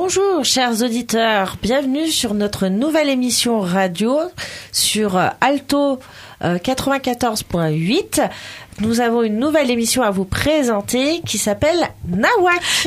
Bonjour chers auditeurs, bienvenue sur notre nouvelle émission radio sur Alto 94.8. Nous avons une nouvelle émission à vous présenter qui s'appelle Nawak.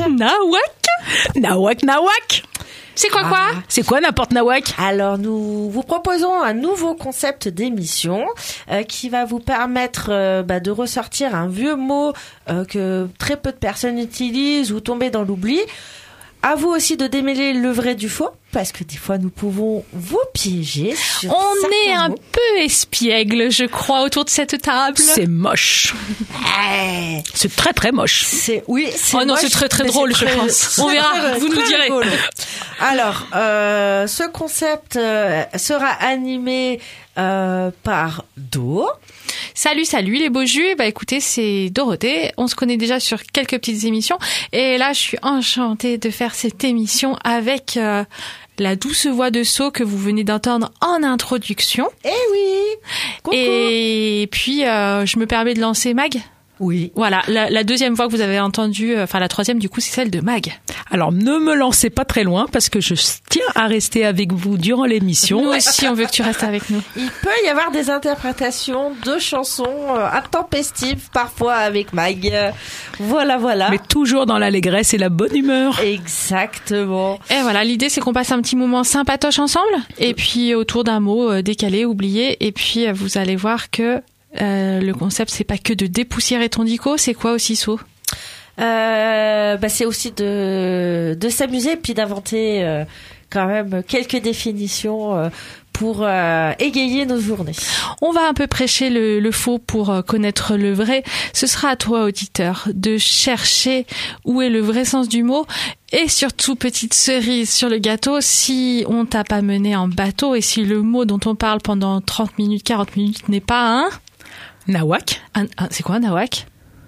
Nawak. C'est quoi C'est quoi n'importe Nawak? Alors nous vous proposons un nouveau concept d'émission qui va vous permettre de ressortir un vieux mot que très peu de personnes utilisent ou tomber dans l'oubli. À vous aussi de démêler le vrai du faux, parce que des fois nous pouvons vous piéger sur On est un mots. peu espiègle, je crois, autour de cette table. C'est moche. C'est très très moche. C'est non, moche, c'est très très mais drôle, c'est je pense. On verra, vous nous direz. Rigolo. Alors, ce concept sera animé par Do. Salut les beaux jus. Écoutez, c'est Dorothée. On se connaît déjà sur quelques petites émissions. Et là, je suis enchantée de faire cette émission avec la douce voix de So que vous venez d'entendre en introduction. Eh oui. Coucou. Et puis, je me permets de lancer Mag. Oui. Voilà, la deuxième voix que vous avez entendue, la troisième du coup, c'est celle de Mag. Alors ne me lancez pas très loin parce que je tiens à rester avec vous durant l'émission. Nous aussi, on veut que tu restes avec nous. Il peut y avoir des interprétations de chansons intempestives parfois avec Mag. Voilà. Mais toujours dans l'allégresse et la bonne humeur. Exactement. Et voilà, l'idée c'est qu'on passe un petit moment sympatoche ensemble et puis autour d'un mot décalé, oublié, et puis vous allez voir que le concept c'est pas que de dépoussiérer ton dico, c'est quoi aussi So? C'est aussi de s'amuser puis d'inventer quand même quelques définitions pour égayer nos journées. On va un peu prêcher le faux pour connaître le vrai. Ce sera à toi, auditeur, de chercher où est le vrai sens du mot. Et surtout, petite cerise sur le gâteau, si on t'a pas mené en bateau et si le mot dont on parle pendant 30 minutes, 40 minutes n'est pas un... Nawak. C'est quoi un nawak?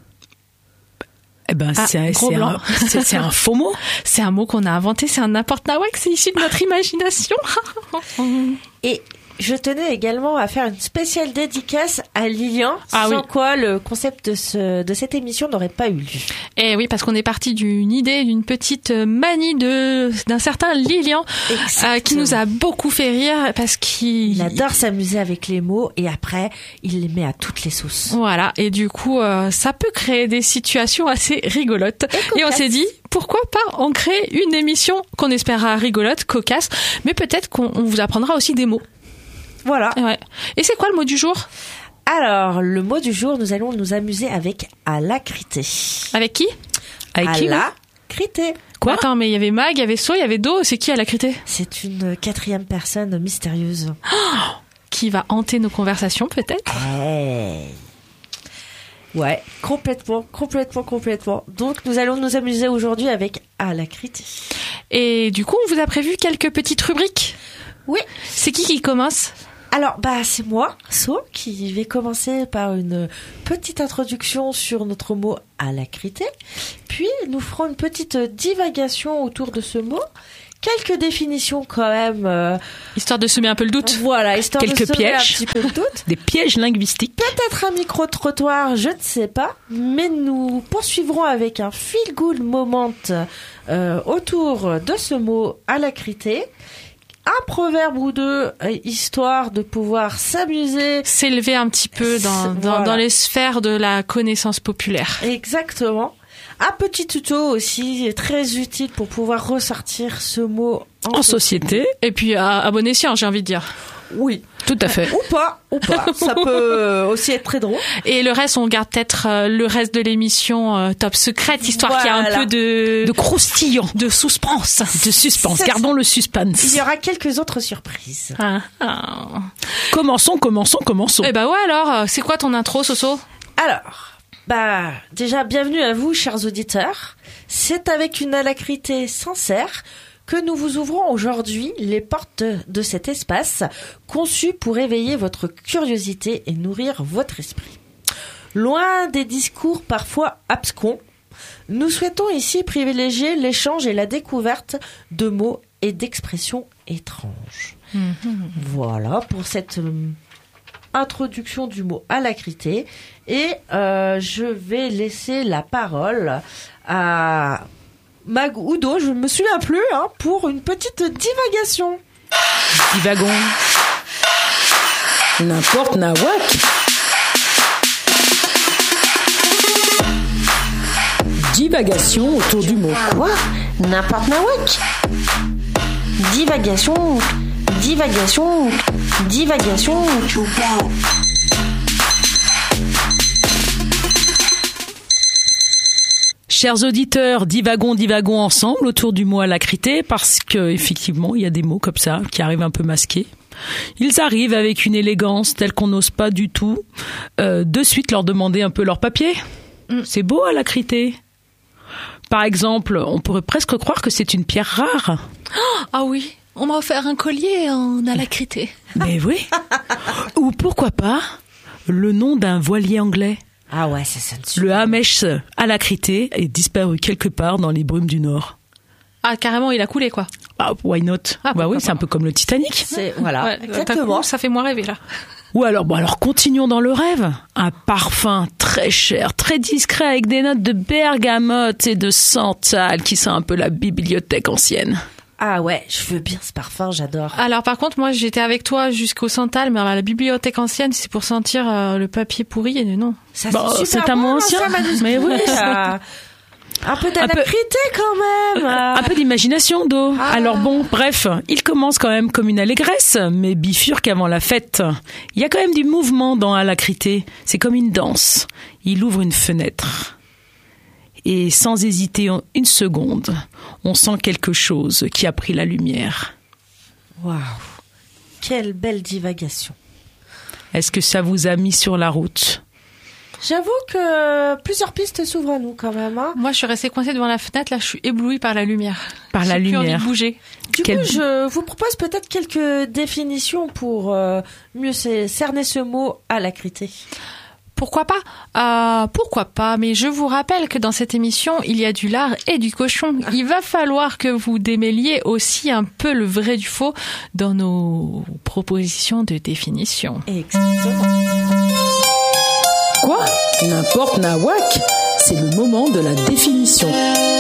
Eh ben, c'est un faux mot. C'est un mot qu'on a inventé, c'est un n'importe nawak, c'est issu de notre imagination. Et je tenais également à faire une spéciale dédicace à Lilian, sans quoi le concept de cette émission n'aurait pas eu lieu. Et oui, parce qu'on est parti d'une idée, d'une petite manie d'un certain Lilian, qui nous a beaucoup fait rire parce qu'il adore s'amuser avec les mots et après, il les met à toutes les sauces. Voilà, et du coup, ça peut créer des situations assez rigolotes. Et on s'est dit, pourquoi pas en créer une émission qu'on espérera rigolote, cocasse, mais peut-être qu'on vous apprendra aussi des mots. Voilà. Ouais. Et c'est quoi le mot du jour? Alors, le mot du jour, nous allons nous amuser avec alacrité. Avec qui? Avec qui? Alacrité. Quoi? Attends, mais il y avait Mag, il y avait So, il y avait Do, c'est qui alacrité? C'est une quatrième personne mystérieuse. Qui va hanter nos conversations, peut-être? Ouais, complètement. Donc, nous allons nous amuser aujourd'hui avec alacrité. Et du coup, on vous a prévu quelques petites rubriques? Oui. C'est qui commence? Alors, c'est moi, So, qui vais commencer par une petite introduction sur notre mot alacrité. Puis, nous ferons une petite divagation autour de ce mot. Quelques définitions quand même. Histoire de semer un peu le doute. Voilà, histoire quelques de semer pièges. un petit peu le doute. Des pièges linguistiques. Peut-être un micro-trottoir, je ne sais pas. Mais nous poursuivrons avec un feel-good moment autour de ce mot alacrité. Un proverbe ou deux, histoire de pouvoir s'amuser. S'élever un petit peu dans les sphères de la connaissance populaire. Exactement. Un petit tuto aussi très utile pour pouvoir ressortir ce mot en société. Et puis à bon escient, j'ai envie de dire. Oui, tout à fait. Ou pas. Ça peut aussi être très drôle. Et le reste, on garde peut-être le reste de l'émission top secrète, histoire qu'il y a un peu de croustillant, de suspense. De suspense. Gardons le suspense. Il y aura quelques autres surprises. Commençons. Eh ouais, alors, c'est quoi ton intro, Soso? Alors, déjà, bienvenue à vous, chers auditeurs. C'est avec une alacrité sincère que nous vous ouvrons aujourd'hui les portes de cet espace conçu pour éveiller votre curiosité et nourrir votre esprit. Loin des discours parfois abscons, nous souhaitons ici privilégier l'échange et la découverte de mots et d'expressions étranges. Voilà pour cette introduction du mot alacrité. Et je vais laisser la parole à Mag ou Do, je ne me souviens plus, pour une petite divagation. Divagons. N'importe nawak. Divagation autour du mot. Quoi ? N'importe nawak ? Divagation. Chers auditeurs, divagons ensemble autour du mot alacrité parce que effectivement, il y a des mots comme ça qui arrivent un peu masqués. Ils arrivent avec une élégance telle qu'on n'ose pas du tout de suite leur demander un peu leur papier. C'est beau alacrité. Par exemple, on pourrait presque croire que c'est une pierre rare. Ah oui, on m'a offert un collier en alacrité. Mais oui. Ou pourquoi pas le nom d'un voilier anglais. Ah ouais, ça Le Hamesh alacrité est disparu quelque part dans les brumes du Nord. Ah, carrément, il a coulé, quoi. Ah, why not ? Bah oui, c'est un peu comme le Titanic. Voilà, Ouais, exactement. Ça fait moins rêver, là. Ou alors, continuons dans le rêve. Un parfum très cher, très discret, avec des notes de bergamote et de santal qui sent un peu la bibliothèque ancienne. Ah ouais, je veux bien ce parfum, j'adore. Alors, par contre, moi, j'étais avec toi jusqu'au santal, mais alors, la bibliothèque ancienne, c'est pour sentir le papier pourri, et non. Ça, c'est un mot ancien. Mais oui. Un peu d'alacrité quand même. Un peu d'imagination, Do. Alors bref, il commence quand même comme une allégresse, mais bifurque avant la fête. Il y a quand même du mouvement dans alacrité. C'est comme une danse. Il ouvre une fenêtre. Et sans hésiter une seconde, on sent quelque chose qui a pris la lumière. Waouh, quelle belle divagation. Est-ce que ça vous a mis sur la route ? J'avoue que plusieurs pistes s'ouvrent à nous quand même. Moi, je suis restée coincée devant la fenêtre. Là, je suis éblouie par la lumière. Par la lumière. J'ai plus envie de bouger. Du coup, je vous propose peut-être quelques définitions pour mieux cerner ce mot alacrité. Pourquoi pas, mais je vous rappelle que dans cette émission, il y a du lard et du cochon. Il va falloir que vous démêliez aussi un peu le vrai du faux dans nos propositions de définition. Exactement. Quoi ? N'importe nawak ? C'est le moment de la définition.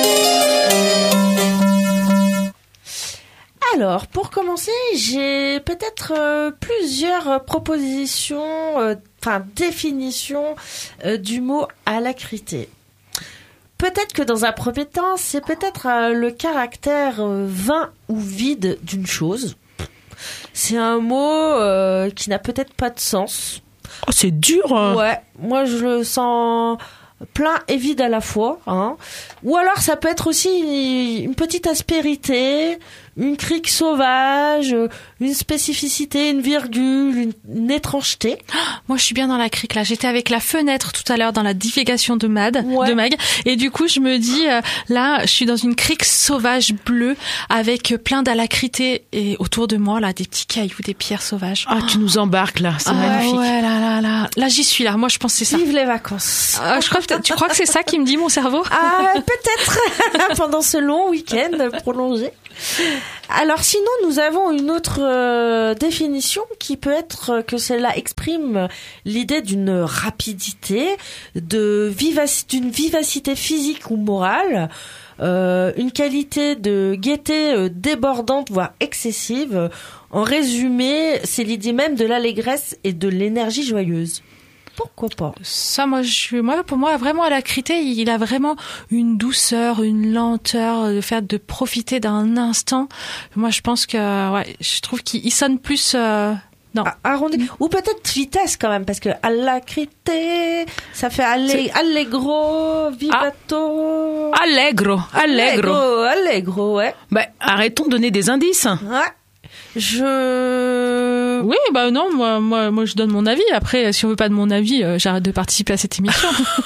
Alors, pour commencer, j'ai peut-être plusieurs propositions, définitions du mot alacrité. Peut-être que dans un premier temps, c'est peut-être le caractère vain ou vide d'une chose. C'est un mot qui n'a peut-être pas de sens. Oh, c'est dur. Ouais, moi je le sens plein et vide à la fois. Ou alors ça peut être aussi une petite aspérité, une crique sauvage, une spécificité, une virgule, une étrangeté. Moi, je suis bien dans la crique, là. J'étais avec la fenêtre tout à l'heure dans la divagation de Mag. Et du coup, je me dis, là, je suis dans une crique sauvage bleue avec plein d'alacrité et autour de moi, là, des petits cailloux, des pierres sauvages. Ah, tu nous embarques, là. C'est magnifique. Ouais, là. Là, j'y suis, là. Moi, je pense que c'est ça. Vive les vacances. Tu crois que c'est ça qui me dit mon cerveau? Ah, peut-être. Pendant ce long week-end prolongé. Alors sinon, nous avons une autre définition qui peut être que cela exprime l'idée d'une rapidité, d'une vivacité physique ou morale, une qualité de gaieté débordante, voire excessive. En résumé, c'est l'idée même de l'allégresse et de l'énergie joyeuse. Pourquoi pas ? Ça, pour moi, vraiment, alacrité, il a vraiment une douceur, une lenteur, le fait de profiter d'un instant. Moi, je pense que, je trouve qu'il sonne plus, non. Arrondi. Ou peut-être vitesse quand même, parce que alacrité, ça fait allegro, vivato. Allegro, ouais. Arrêtons de donner des indices. Ouais. Oui, non, moi je donne mon avis. Après, si on veut pas de mon avis, j'arrête de participer à cette émission.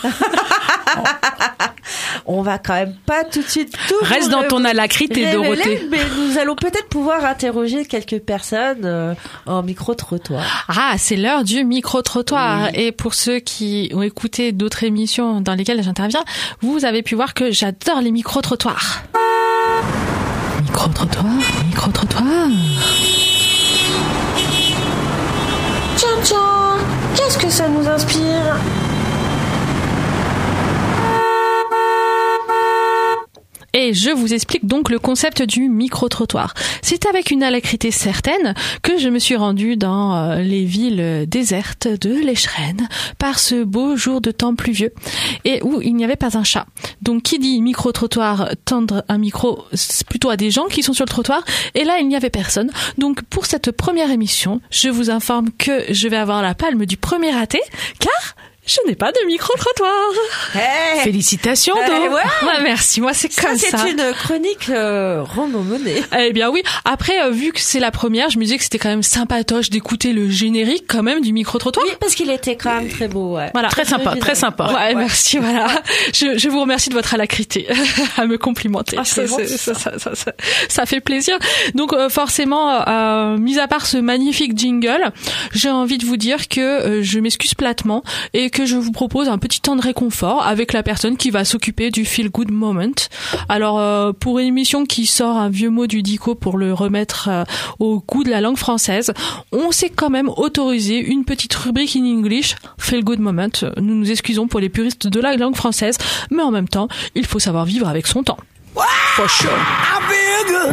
On va quand même pas tout de suite tout. Reste dans ton alacrité, Dorothée. Mais nous allons peut-être pouvoir interroger quelques personnes en micro-trottoir. Ah, c'est l'heure du micro-trottoir. Oui. Et pour ceux qui ont écouté d'autres émissions dans lesquelles j'interviens, vous avez pu voir que j'adore les micro-trottoirs. Micro-trottoir. Tiens, qu'est-ce que ça nous inspire ? Allez, je vous explique donc le concept du micro-trottoir. C'est avec une alacrité certaine que je me suis rendue dans les villes désertes de l'Écheren par ce beau jour de temps pluvieux et où il n'y avait pas un chat. Donc qui dit micro-trottoir, tendre un micro plutôt à des gens qui sont sur le trottoir, et là il n'y avait personne. Donc pour cette première émission, je vous informe que je vais avoir la palme du premier raté, car je n'ai pas de micro-trottoir. Hey. Félicitations, Do. Ouais. Ouais, merci, moi c'est comme ça. C'est une chronique renommée. Eh bien oui, après vu que c'est la première, je me disais que c'était quand même sympatoche d'écouter le générique quand même du micro-trottoir. Oui, parce qu'il était quand même très beau. Ouais. Voilà. Très sympa, très sympa. Ouais, merci, voilà. Je vous remercie de votre alacrité à me complimenter. Ça fait plaisir. Donc forcément, mis à part ce magnifique jingle, j'ai envie de vous dire que je m'excuse platement et que je vous propose un petit temps de réconfort avec la personne qui va s'occuper du feel good moment. Alors pour une émission qui sort un vieux mot du dico pour le remettre au goût de la langue française, on s'est quand même autorisé une petite rubrique in English, feel good moment. Nous nous excusons pour les puristes de la langue française, mais en même temps, il faut savoir vivre avec son temps. For sure. I feel good.